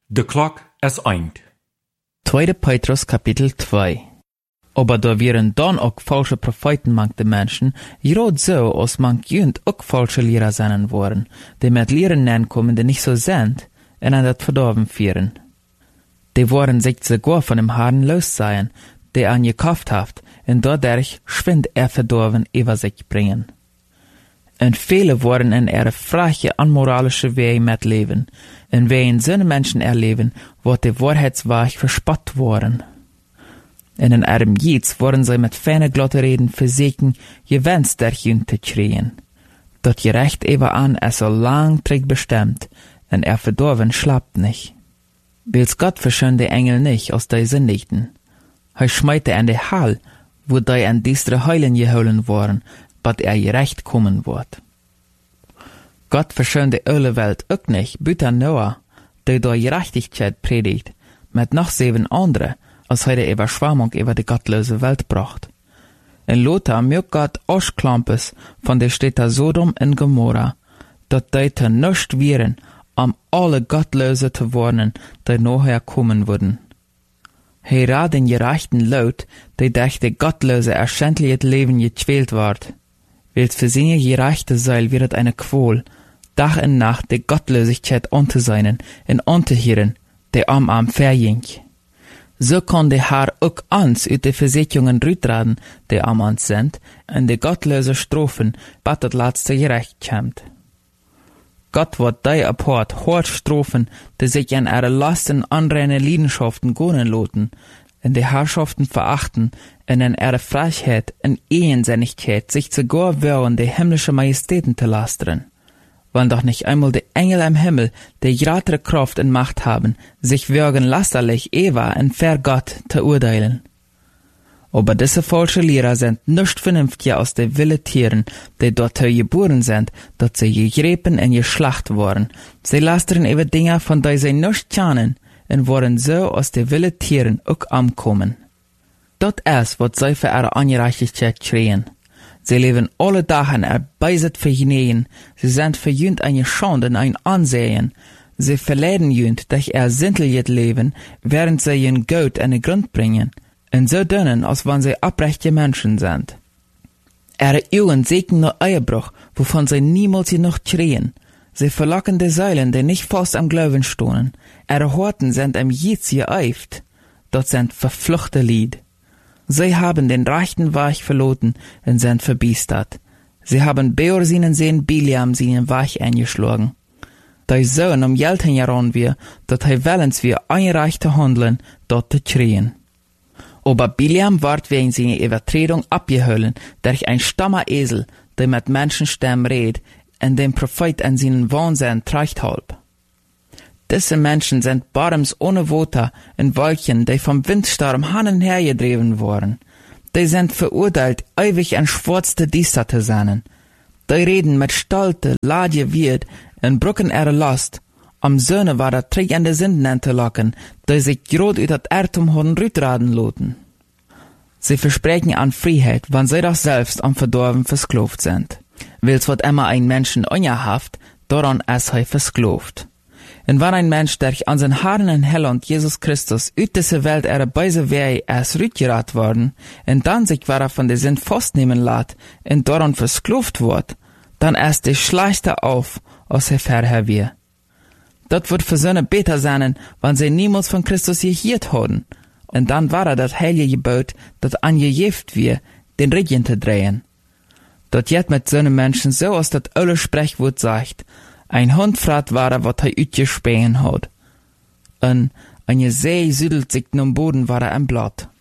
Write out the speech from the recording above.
De klok is eind. 2. Petrus Kapitel 2. Aber da wären dann auch falsche Propheten mank de Menschen, gerade so, als mank jünd auch falsche Lehrer sein worden, die mit Lehren nennen die nicht so sind, und an das Verdorben führen. Die wollen sich sogar von dem Herrn los sein, der an gekauft haft, und dadurch schwind Verdorben über sich bringen. Und viele wollen in ihre freche, unmoralische Wege mitleben, und wer in so Menschen erleben, wird die Wahrheitswahrheit verspott worden. Und in ihrem Jieds wollen sie mit feine glotte Reden versuchen, gewinst der Jünd zu kriegen. Dort gerecht eben an, so lang trägt bestimmt, und verdorben schlappt nicht. Wils Gott verschönt die Engel nicht aus der Sündigten. Schmeite in die Hall, wo die an diestre Heulen geholen worden, bat gerecht kommen wird. Gott verschönt die öle Welt auch nicht, büter Noah, der Gerechtigkeit predigt, mit noch 7 andere, als die Überschwemmung über die gottlose Welt bracht. In Lothar mögt Gott Oschklampes von der Städte Sodom und Gomorra, dat die te nüscht wären, alle Gottlose zu warnen, die nachher kommen würden. Hera den gerechten Laut, die durch die Gottlose erschändliches Leben gequält ward. Wils für seine gerechte Seil wird eine Qual, Tag und Nacht die Gottlosigkeit anzuseinen und anzuhören, die am verjing. So kann der Herr auch uns uit die Versicherungen rütraden, die am uns sind, und die gottlose Strophen, bat das letzte gerecht kommt. Gott wird die apart hart strafen, die sich an ihre Lasten anreine Leidenschaften gönnen loten, in die Herrschaften verachten, und in ihre Frechheit und Ehensinnigkeit sich sogar wehren, die himmlische Majestäten zu lastern. Wann doch nicht einmal die Engel im Himmel, die größere Kraft und Macht haben, sich würgen lasterlich Eva und ver Gott zu urteilen. Aber diese falsche Lehrer sind nicht vernünftiger als die wilde Tieren, die dort geboren sind, dass sie gegräben und geschlacht worden. Sie lastern über Dinge, von denen sie nicht kennen, und wollen so aus die wilde Tieren auch ankommen. Dort ist, was sie für ihre Ungerechtigkeit kriegen. Sie leben alle Tage erbeiset für Genehen, sie sind für jünd eine Schande und ein Ansehen. Sie verleiden jünd durch ihr sinnliches Leben, während sie ihren Gott an den Grund bringen, und so dünnen, als wenn sie abrechte Menschen sind. Ihre Augen sehen nur Eierbruch, wovon sie niemals genug kriegen. Sie verlocken die Säulen, die nicht fast am Glauben stohnen. Ihre Horten sind am Jieds geeift. Dort sind verfluchte Lied. Sie haben den rechten Weg verloren und sind verbiestert. Sie haben Beor seinen Sehen Biliam seinen Weg eingeschlagen. Die Sohn Geld heran wir, dat willens wir einreichte handeln, dort zu kriegen. Aber Biliam ward wegen seiner Übertretung abgeholen durch ein stammer Esel, der mit Menschenstimmen redet, und dem Prophet an seinen Wahnsinn treibt halb. Diese Menschen sind Barms ohne Water in Wolken, die vom Windsturm hin und her gedreven worden. Die sind verurteilt, ewig ein schwarzte Düster zu sein. Die reden mit Stolte, Ladje wird, und brücken ihre Last. Am Söhne war der Trick an die Sünden zu locken, die sich grad uit dat Erdum haben rütraden loten. Sie versprechen an Freiheit, wann sie doch selbst am Verdorben versklavt sind. Wils wird immer ein Menschen ungehaft, daran ist er versklavt. Und wenn ein Mensch, der an sein Herrn und Heiland Jesus Christus uit diese Welt ihre beise Wege erst rütgerat worden, und dann sich wieder von der Sünd festnehmen lässt, und daran versklavt wird, dann erst die schleichte auf, als er vorher wir. Das wird für Söhne besser sein, wenn sie niemals von Christus gehört haben. Und dann war das heilige Gebot, das angejeft wir, den Rücken zu drehen. Das jet mit so Menschen so, als das alle Sprechwort sagt, ein Hund fragt war, was er uitgespähen hat. Und eine See südelt sich am Boden war im Blatt.